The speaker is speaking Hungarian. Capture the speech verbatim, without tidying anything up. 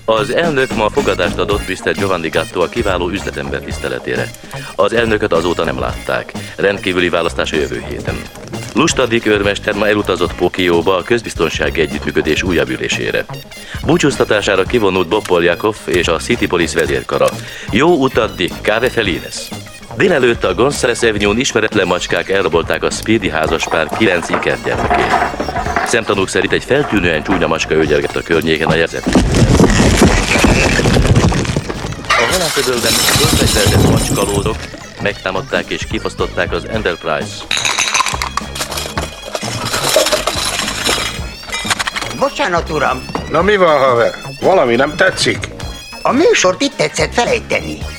Az elnök ma fogadást adott miszter Giovanni Gatto a kiváló üzletember tiszteletére. Az elnököt azóta nem látták. Rendkívüli választás a jövő héten. Lustadik őrmester ma elutazott Pokióba a közbiztonsági együttműködés újabb ülésére. Búcsúztatására kivonult Bob Poljakov és a City Police vezérkara. Jó utat, Dick, Cave Felines! Délelőtt a Gonzales Avenue-n ismeretlen macskák elrabolták a Speedy házaspár kilenc ikergyermekét. Szemtanúk szerint egy feltűnően csúnya macska őgyelgett a környéken a jelzett. A halászöbölben fölfegyverzett macskalódok megtámadták és kifosztották az Enterprise. Bocsánat, uram! Na mi van, haver? Valami nem tetszik? A műsort itt tetszett felejteni.